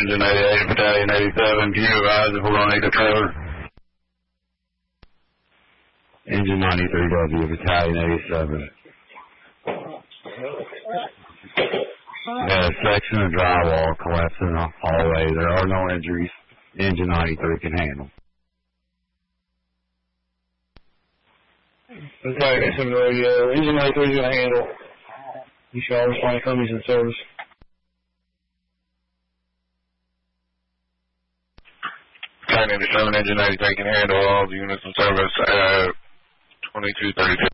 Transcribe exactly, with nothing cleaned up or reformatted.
Engine eighty-eight, Battalion eighty-seven, can you advise if we're going to need a trailer? Engine ninety-three W, Battalion eighty-seven. Yeah, a section of drywall collapsed in the hallway. There are no injuries. Engine ninety-three can handle. Battalion eighty-seven radio, Engine ninety-three is going to handle. You shall respond to companies in service. Battalion eighty-seven, Engine eighty-three can handle all the units in service at twenty-two thirty-two.